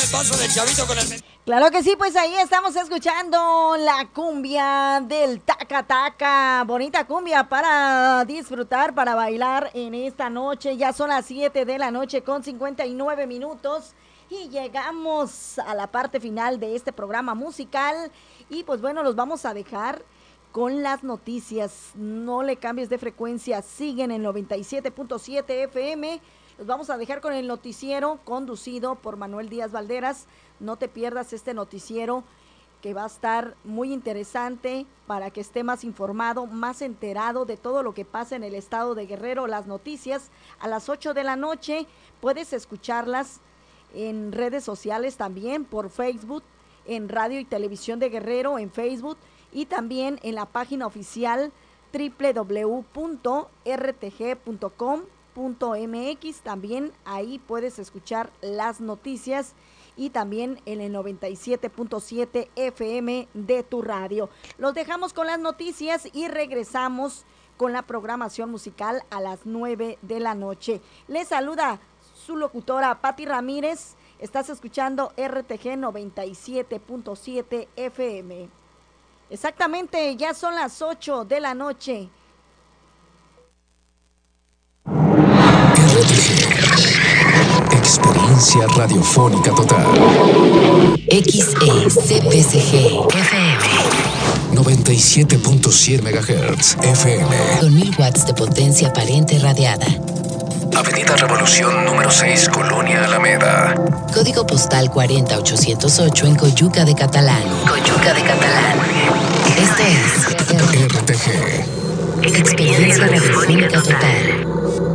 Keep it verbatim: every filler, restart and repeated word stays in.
el paso del chavito con el... Claro que sí, pues ahí estamos escuchando la cumbia del taca taca, bonita cumbia para disfrutar, para bailar en esta noche. Ya son las siete de la noche con cincuenta y nueve minutos y llegamos a la parte final de este programa musical y pues bueno, los vamos a dejar con las noticias. No le cambies de frecuencia, siguen en noventa y siete punto siete F M. Los vamos a dejar con el noticiero conducido por Manuel Díaz Valderas. No te pierdas este noticiero que va a estar muy interesante para que esté más informado, más enterado de todo lo que pasa en el estado de Guerrero. Las noticias a las ocho de la noche, puedes escucharlas en redes sociales también, por Facebook, en Radio y Televisión de Guerrero, en Facebook, y también en la página oficial doble u doble u doble u punto r t g punto com punto m x. También ahí puedes escuchar las noticias y también en el noventa y siete punto siete F M de tu radio. Los dejamos con las noticias y regresamos con la programación musical a las nueve de la noche. Les saluda su locutora Pati Ramírez. Estás escuchando R T G noventa y siete punto siete F M. Exactamente, ya son las ocho de la noche. Experiencia radiofónica total. X E C P C G F M noventa y siete punto siete megahertz F M. Con mil watts de potencia aparente radiada. Avenida Revolución número seis, Colonia Alameda. Código postal cuarenta mil ochocientos ocho en Coyuca de Catalán. Coyuca de Catalán. Esto es R T G. Experiencia radiofónica total.